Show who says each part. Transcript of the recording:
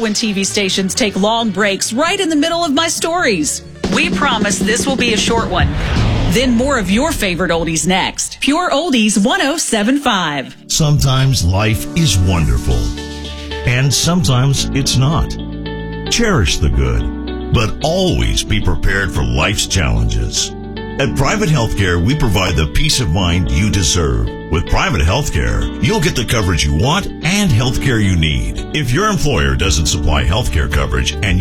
Speaker 1: when TV stations take long breaks right in the middle of my stories. We promise this will be a short one. Then more of your favorite oldies next. Pure Oldies 107.5.
Speaker 2: Sometimes life is wonderful, and sometimes it's not. Cherish the good, but always be prepared for life's challenges. At Private Healthcare, we provide the peace of mind you deserve. With Private Healthcare, you'll get the coverage you want and healthcare you need. If your employer doesn't supply healthcare coverage and